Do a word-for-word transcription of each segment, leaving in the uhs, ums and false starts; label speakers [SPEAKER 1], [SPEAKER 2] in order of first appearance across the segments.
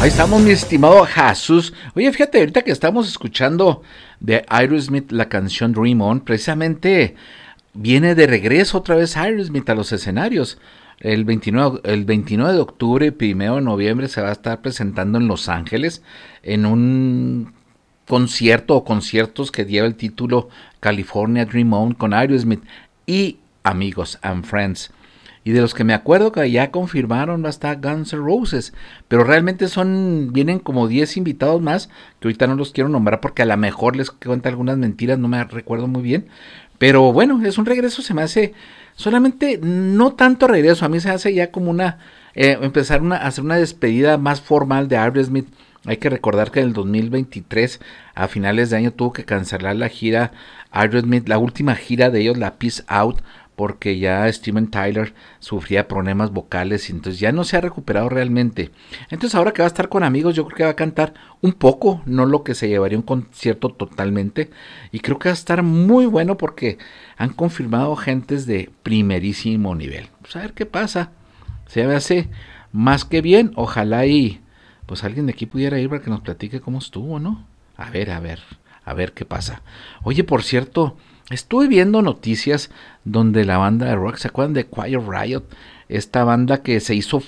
[SPEAKER 1] Ahí estamos, mi estimado Jesús. Oye, fíjate, ahorita que estamos escuchando de Aerosmith la canción Dream On, precisamente viene de regreso otra vez Aerosmith a los escenarios. El veintinueve, el veintinueve de octubre y primero de noviembre se va a estar presentando en Los Ángeles en un concierto o conciertos que lleva el título California Dream On con Aerosmith y amigos and friends. Y de los que me acuerdo que ya confirmaron va a estar Guns N' Roses, pero realmente son, vienen como diez invitados más, que ahorita no los quiero nombrar porque a lo mejor les cuento algunas mentiras, no me recuerdo muy bien, pero bueno, es un regreso, se me hace, solamente, no tanto regreso, a mí se hace ya como una, eh, empezar una, a hacer una despedida más formal de Aerosmith. Hay que recordar que en el dos mil veintitrés, a finales de año, tuvo que cancelar la gira Aerosmith, la última gira de ellos, la Peace Out, porque ya Steven Tyler sufría problemas vocales y entonces ya no se ha recuperado realmente. Entonces ahora que va a estar con amigos, yo creo que va a cantar un poco, no lo que se llevaría un concierto totalmente, y creo que va a estar muy bueno porque han confirmado gentes de primerísimo nivel. Pues a ver qué pasa, se me hace más que bien, ojalá y pues alguien de aquí pudiera ir para que nos platique cómo estuvo, ¿no? A ver, a ver, a ver qué pasa. Oye, por cierto, estuve viendo noticias donde la banda de rock, ¿se acuerdan de Quiet Riot? Esta banda que se hizo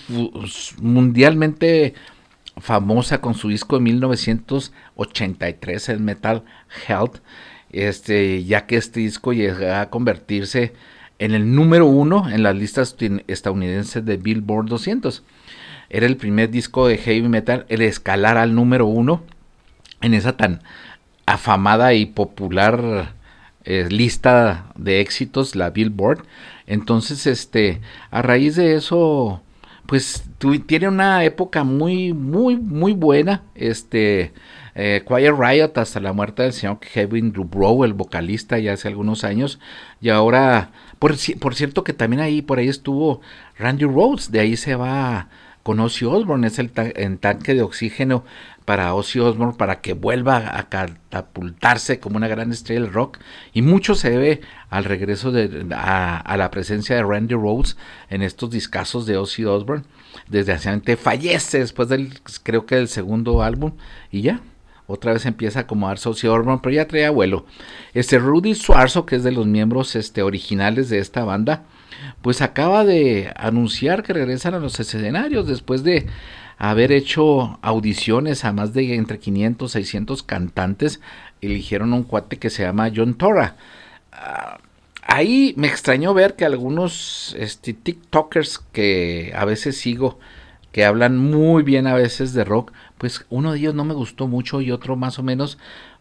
[SPEAKER 1] mundialmente famosa con su disco de mil novecientos ochenta y tres, el Metal Health, este, ya que este disco llegó a convertirse en el número uno en las listas estadounidenses de Billboard doscientos. Era el primer disco de heavy metal en escalar al número uno en esa tan afamada y popular Eh, lista de éxitos, la Billboard. Entonces, este, a raíz de eso, pues tu, tiene una época muy, muy, muy buena. Este, eh, Quiet Riot hasta la muerte del señor Kevin Dubrow, el vocalista, ya hace algunos años. Y ahora, por, por cierto, que también ahí, por ahí estuvo Randy Rhoads. De ahí se va con Ozzy Osbourne, es el, ta el tanque de oxígeno para Ozzy Osbourne, para que vuelva a catapultarse como una gran estrella del rock, y mucho se debe al regreso de a, a la presencia de Randy Rhoads en estos discazos de Ozzy Osbourne. Desgraciadamente fallece después del, creo que del segundo álbum, y ya otra vez empieza a acomodarse Ozzy Osbourne, pero ya traía vuelo. Este Rudy Suarzo, que es de los miembros este, originales de esta banda, pues acaba de anunciar que regresan a los escenarios después de haber hecho audiciones a más de entre quinientos, seiscientos cantantes. Eligieron un cuate que se llama John Torra. Uh, ahí me extrañó ver que algunos este, TikTokers que a veces sigo, que hablan muy bien a veces de rock, pues uno de ellos no me gustó mucho y otro más o menos,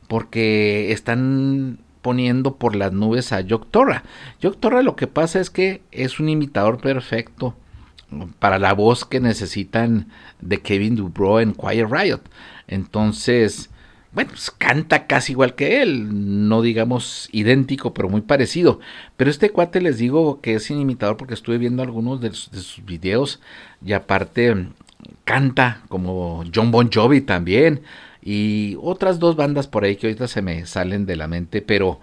[SPEAKER 1] porque están poniendo por las nubes a Jock Torra. Jock Torra, lo que pasa es que es un imitador perfecto para la voz que necesitan de Kevin Dubrow en Quiet Riot. Entonces, bueno, pues canta casi igual que él, no digamos idéntico, pero muy parecido. Pero este cuate les digo que es un imitador porque estuve viendo algunos de sus, de sus videos, y aparte canta como John Bon Jovi también, y otras dos bandas por ahí que ahorita se me salen de la mente, pero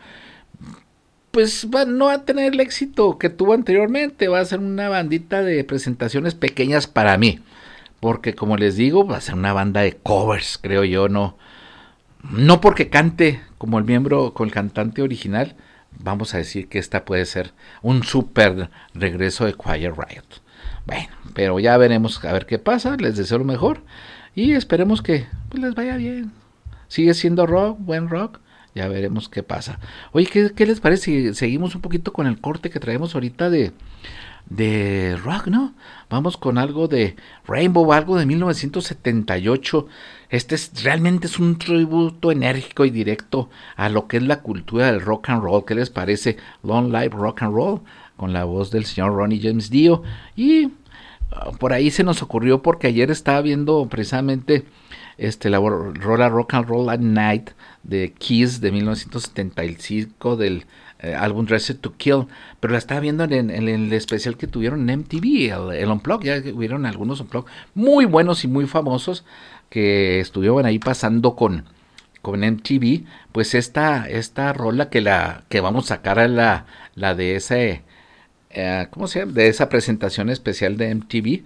[SPEAKER 1] pues va, no va a tener el éxito que tuvo anteriormente. Va a ser una bandita de presentaciones pequeñas para mí, porque como les digo, va a ser una banda de covers, creo yo. No, no porque cante como el miembro, con el cantante original, vamos a decir que esta puede ser un super regreso de Quiet Riot. Bueno, pero ya veremos a ver qué pasa. Les deseo lo mejor y esperemos que pues, les vaya bien. Sigue siendo rock, buen rock. Ya veremos qué pasa. Oye, ¿qué, qué les parece si seguimos un poquito con el corte que traemos ahorita de, de rock, ¿no? Vamos con algo de Rainbow, algo de mil novecientos setenta y ocho. Este es, realmente es un tributo enérgico y directo a lo que es la cultura del rock and roll. ¿Qué les parece? Long Live Rock and Roll, con la voz del señor Ronnie James Dio. Y uh, por ahí se nos ocurrió porque ayer estaba viendo precisamente este, la rola Rock and Roll at Night de Kiss de mil novecientos setenta y cinco, del eh, álbum Dressed to Kill, pero la estaba viendo en, en, en el especial que tuvieron en M T V, el, el Unplugged. Ya hubieron algunos Unplugged muy buenos y muy famosos que estuvieron ahí pasando con, con M T V. Pues esta, esta rola que la que vamos a sacar a la, la de ese, eh, ¿cómo se llama? De esa presentación especial de M T V,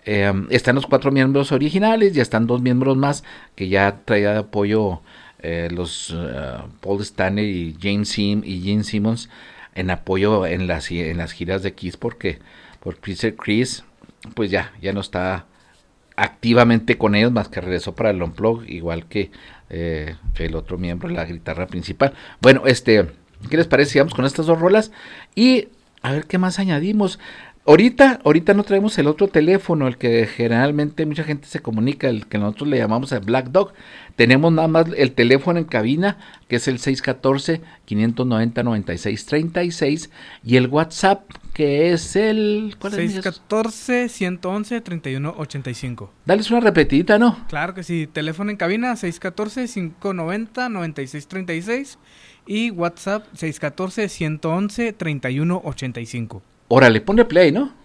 [SPEAKER 1] Eh, están los cuatro miembros originales, ya están dos miembros más que ya traía de apoyo eh, los uh, Paul Stanley y James Sim y Gene Simmons en apoyo en las en las giras de Kiss, porque por Chris, Chris pues ya ya no está activamente con ellos, más que regresó para el Unplugged, igual que eh, el otro miembro, la guitarra principal. Bueno, este, ¿qué les parece? Sigamos con estas dos rolas y a ver qué más añadimos. Ahorita, ahorita no traemos el otro teléfono, el que generalmente mucha gente se comunica, el que nosotros le llamamos el Black Dog. Tenemos nada más el teléfono en cabina, que es el seis uno cuatro, cinco nueve cero, nueve seis tres seis, y el WhatsApp, que es el... ¿cuál
[SPEAKER 2] seis
[SPEAKER 1] es?
[SPEAKER 2] uno cuatro, uno uno uno, tres uno ocho cinco.
[SPEAKER 1] Dales una repetidita, ¿no?
[SPEAKER 2] Claro que sí, teléfono en cabina seis uno cuatro, cinco nueve cero, nueve seis tres seis y WhatsApp seis uno cuatro, uno uno uno, tres uno ocho cinco.
[SPEAKER 1] Órale, ponle play, ¿no?